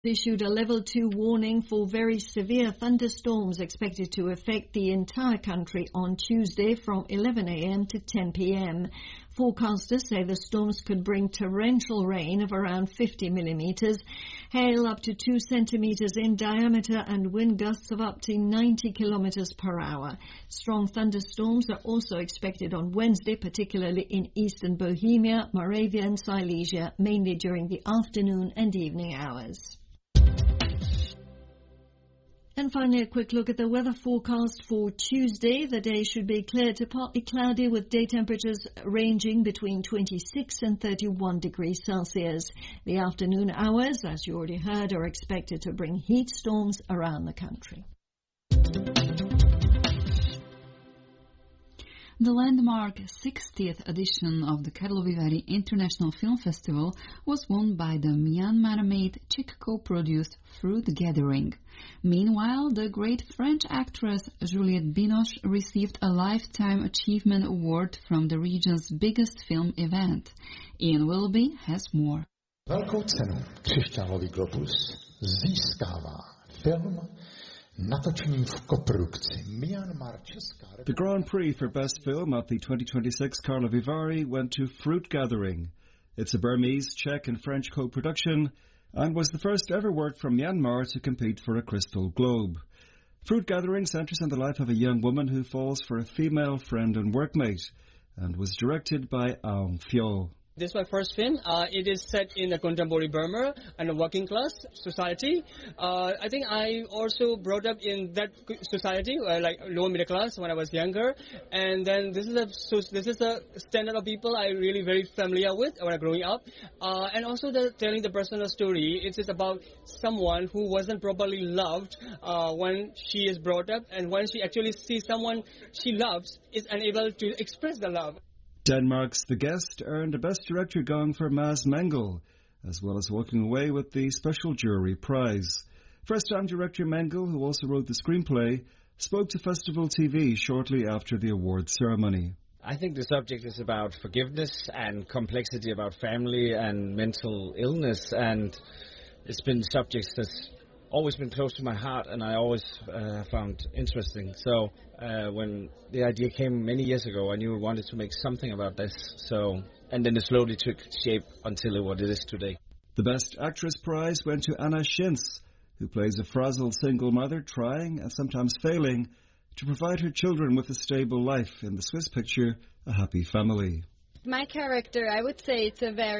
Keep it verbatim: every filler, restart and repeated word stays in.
issued a level two warning for very severe thunderstorms expected to affect the entire country on Tuesday from eleven a.m. to ten p.m. Forecasters say the storms could bring torrential rain of around fifty millimeters, hail up to two centimeters in diameter, and wind gusts of up to ninety kilometers per hour. Strong thunderstorms are also expected on Wednesday, particularly in eastern Bohemia, Moravia and Silesia, mainly during the afternoon and evening hours. And finally, a quick look at the weather forecast for Tuesday. The day should be clear to partly cloudy with day temperatures ranging between twenty-six and thirty-one degrees Celsius. The afternoon hours, as you already heard, are expected to bring heat storms around the country. The landmark sixtieth edition of the Karlovy Vary International Film Festival was won by the Myanmar-made Czech co-produced Fruit Gathering. Meanwhile, the great French actress Juliette Binoche received a Lifetime Achievement Award from the region's biggest film event. Ian Wilby has more. Velkou cenu Křišťálový globus získává film natočený v koprodukci Myanmar Česká republika. The Grand Prix for Best Film at the twenty twenty-six Karlovy Vary went to Fruit Gathering. It's a Burmese, Czech and French co-production and was the first ever work from Myanmar to compete for a Crystal Globe. Fruit Gathering centres on the life of a young woman who falls for a female friend and workmate and was directed by Aung Fyo. This is my first film. Uh, it is set in the contemporary Burma and a working class society. Uh, I think I also brought up in that society, uh, like lower middle class when I was younger. And then this is a so this is the standard of people I really very familiar with when I growing up. Uh, and also the telling the personal story. It is about someone who wasn't properly loved uh, when she is brought up, and when she actually sees someone she loves, is unable to express the love. Denmark's The Guest earned a Best Director gong for Mads Mengel, as well as walking away with the Special Jury Prize. First-time director Mengel, who also wrote the screenplay, spoke to Festival T V shortly after the award ceremony. I think the subject is about forgiveness and complexity about family and mental illness, and it's been subjects that's always been close to my heart and I always uh, found interesting. So uh, when the idea came many years ago, I knew I wanted to make something about this. So and then it slowly took shape until what it is today. The Best Actress prize went to Anna Schintz, who plays a frazzled single mother trying and sometimes failing to provide her children with a stable life in the Swiss picture A Happy Family. My character, I would say it's a very